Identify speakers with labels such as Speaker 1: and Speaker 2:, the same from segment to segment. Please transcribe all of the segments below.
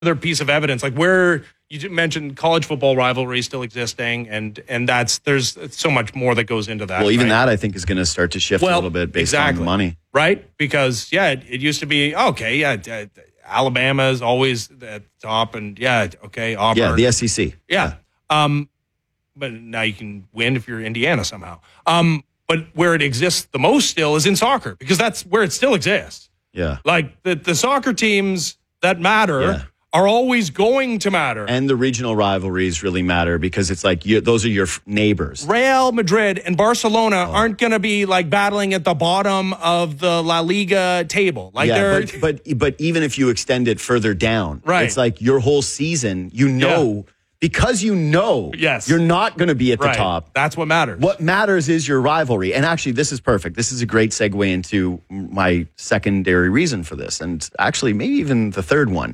Speaker 1: another piece of evidence, like where you mentioned college football rivalry still existing, and there's so much more that goes into that.
Speaker 2: Well, even that I think is going to start to shift a little bit based on the money,
Speaker 1: right? Because it used to be Alabama is always at the top, and Auburn,
Speaker 2: the SEC,
Speaker 1: but now you can win if you're Indiana somehow. But where it exists the most still is in soccer, because that's where it still exists.
Speaker 2: Yeah,
Speaker 1: like the soccer teams that matter are always going to matter.
Speaker 2: And the regional rivalries really matter because it's like those are your neighbors.
Speaker 1: Real Madrid and Barcelona aren't going to be like battling at the bottom of the La Liga table. Like
Speaker 2: but even if you extend it further down,
Speaker 1: right.
Speaker 2: It's like your whole season, because you're not going to be at the top.
Speaker 1: That's what matters.
Speaker 2: What matters is your rivalry. And actually, this is perfect. This is a great segue into my secondary reason for this. And actually, maybe even the third one.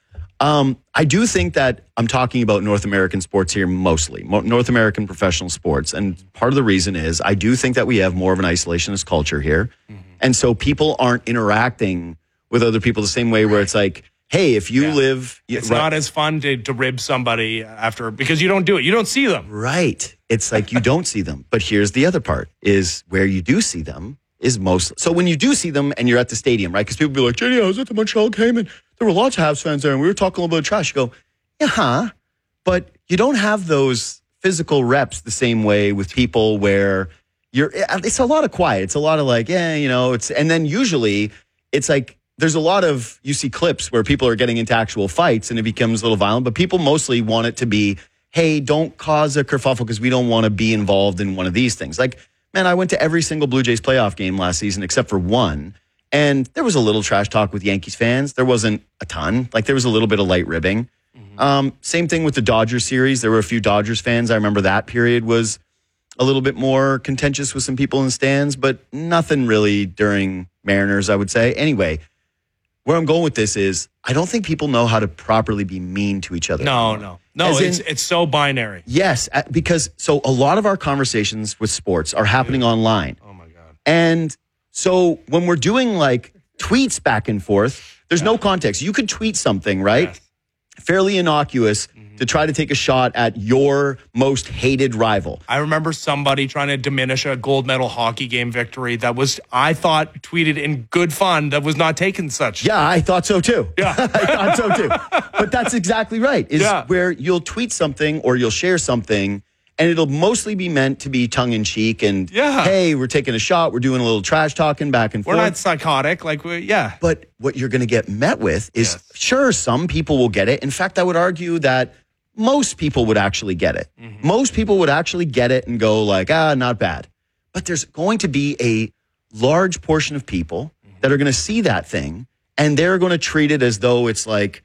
Speaker 2: I do think that I'm talking about North American sports here mostly, North American professional sports. And part of the reason is I do think that we have more of an isolationist culture here. Mm-hmm. And so people aren't interacting with other people the same way where it's like, hey, if you live...
Speaker 1: It's not as fun to rib somebody after, because you don't do it. You don't see them.
Speaker 2: Right. It's like you don't see them. But here's the other part, is where you do see them is most... So when you do see them and you're at the stadium, right? Because people be like, JD, I was at the Montreal game and there were lots of Habs fans there and we were talking a little bit of trash. You go, but you don't have those physical reps the same way with people where it's a lot of quiet. It's a lot of like, and then usually it's like, there's a lot of, you see clips where people are getting into actual fights and it becomes a little violent, but people mostly want it to be, hey, don't cause a kerfuffle because we don't want to be involved in one of these things. Like, man, I went to every single Blue Jays playoff game last season except for one. And there was a little trash talk with Yankees fans. There wasn't a ton. Like, there was a little bit of light ribbing. Mm-hmm. Same thing with the Dodgers series. There were a few Dodgers fans. I remember that period was a little bit more contentious with some people in the stands, but nothing really during Mariners, I would say. Anyway, where I'm going with this is I don't think people know how to properly be mean to each other.
Speaker 1: No. It's so binary.
Speaker 2: Yes, because so a lot of our conversations with sports are happening online.
Speaker 1: Oh, my God.
Speaker 2: And so when we're doing like tweets back and forth, there's no context. You could tweet something, right? Yes. Fairly innocuous to try to take a shot at your most hated rival.
Speaker 1: I remember somebody trying to diminish a gold medal hockey game victory that was, I thought, tweeted in good fun, that was not taken such.
Speaker 2: Yeah, I thought so too.
Speaker 1: Yeah.
Speaker 2: I thought so too. But that's exactly right, where you'll tweet something or you'll share something and it'll mostly be meant to be tongue-in-cheek and, hey, we're taking a shot, we're doing a little trash talking back and forth.
Speaker 1: We're not psychotic,
Speaker 2: But what you're going to get met with is, sure, some people will get it. In fact, I would argue that most people would actually get it. Mm-hmm. Most people would actually get it and go like, not bad. But there's going to be a large portion of people that are going to see that thing and they're going to treat it as though it's like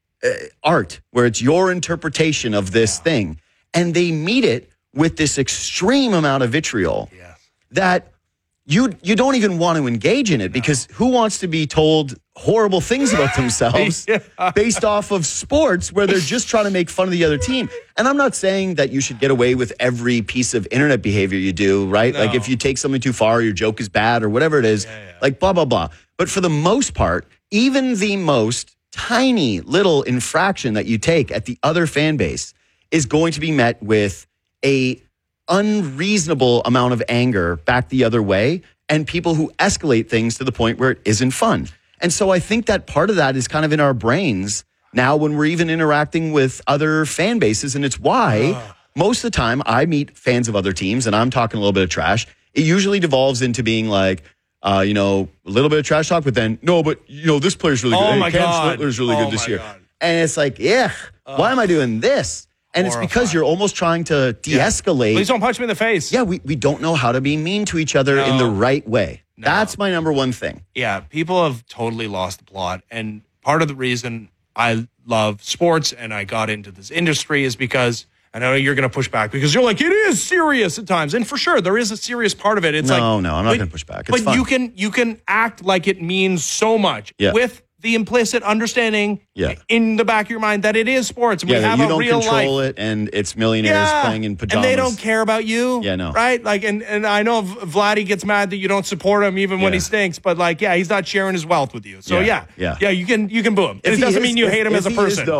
Speaker 2: art, where it's your interpretation of this thing. And they meet it with this extreme amount of vitriol that you don't even want to engage in it because who wants to be told horrible things about themselves based off of sports where they're just trying to make fun of the other team? And I'm not saying that you should get away with every piece of internet behavior you do, right? No. Like if you take something too far, your joke is bad or whatever it is, like blah, blah, blah. But for the most part, even the most tiny little infraction that you take at the other fan base is going to be met with a unreasonable amount of anger back the other way and people who escalate things to the point where it isn't fun. And so I think that part of that is kind of in our brains now when we're even interacting with other fan bases. And it's why most of the time I meet fans of other teams and I'm talking a little bit of trash. It usually devolves into being like, a little bit of trash talk, but then, this player's really good.
Speaker 1: Oh, my
Speaker 2: Cam
Speaker 1: God.
Speaker 2: Schlittler's really good this year. God. And it's like, why am I doing this? And it's because you're almost trying to de-escalate.
Speaker 1: Please don't punch me in the face.
Speaker 2: Yeah, we don't know how to be mean to each other in the right way. No. That's my number one thing.
Speaker 1: Yeah, people have totally lost the plot. And part of the reason I love sports and I got into this industry is because, I know you're going to push back because you're like, it is serious at times. And for sure, there is a serious part of it. It's
Speaker 2: no, I'm not going to push back. It's
Speaker 1: but
Speaker 2: fun.
Speaker 1: you can act like it means so much with the implicit understanding
Speaker 2: Yeah.
Speaker 1: in the back of your mind that it is sports and
Speaker 2: Yeah,
Speaker 1: we
Speaker 2: that
Speaker 1: have
Speaker 2: you
Speaker 1: a
Speaker 2: don't
Speaker 1: real
Speaker 2: control
Speaker 1: life.
Speaker 2: it, and it's millionaires playing in pajamas.
Speaker 1: And they don't care about you.
Speaker 2: Yeah, no.
Speaker 1: Right? Like, and I know Vladdy gets mad that you don't support him even when
Speaker 2: Yeah.
Speaker 1: he stinks, but like, yeah, he's not sharing his wealth with you. So
Speaker 2: Yeah,
Speaker 1: yeah,
Speaker 2: yeah.
Speaker 1: you can boo him. And
Speaker 2: If
Speaker 1: it
Speaker 2: he
Speaker 1: doesn't
Speaker 2: is-
Speaker 1: mean you hate him
Speaker 2: if
Speaker 1: as a
Speaker 2: he is,
Speaker 1: person.
Speaker 2: though,